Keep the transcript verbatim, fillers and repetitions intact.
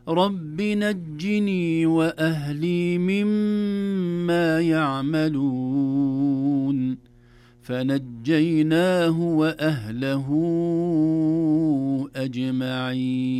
رب نجني وأهلي مما يعملون فنجيناه وأهله أجمعين.